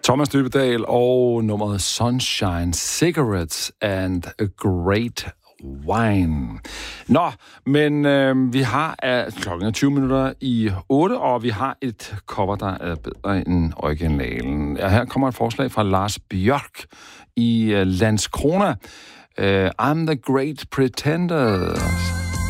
Thomas Dybdahl og nummeret Sunshine, Cigarettes and a Great Wine. Nå, men vi har klokken er 20 minutter i 8, og vi har et cover, der er bedre end originalen. Her kommer et forslag fra Lars Bjørk i Landskrona. I'm the Great Pretender.